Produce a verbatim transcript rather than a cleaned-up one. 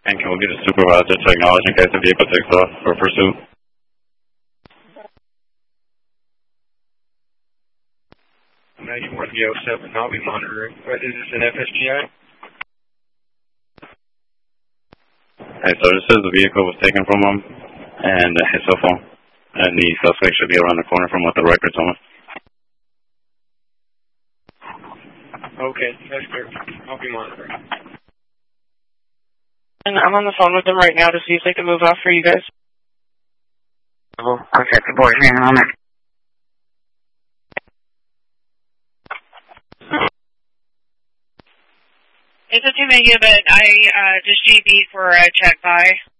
And can we get a supervisor to acknowledge in case the vehicle takes off for pursuit? ninety-one Yo seven, I'll be monitoring. What, is this an F S G I? Hey, so this says the vehicle was taken from him and uh, his cell phone. And the suspect should be around the corner from what the record's on. Okay, that's clear. I'll be monitoring. And I'm on the phone with them right now to see if they can move off for you guys. Oh, I'll set the boys in a moment. It's a two megabit. I uh, just G B for a check by.